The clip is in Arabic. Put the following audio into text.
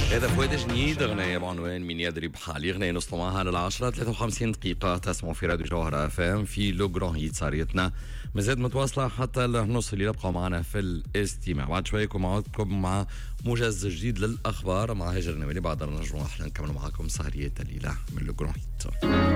هذا فؤاد جنيد، أغنية بعنوان مين يدري بحالي، أغنية نصطماها للعشرة 53 دقيقة تسمعوا في راديو جوهرة اف ام في لو جران هيت صاريتنا مازال متواصلة حتى النص الليلة. بقوا معنا في الاستماع، بعد شوي يكون معكم مع موجز جديد للأخبار مع هاجر نوالي. بعد نرجعوا نكمل معكم سهرية الليلة من لو جران هيت.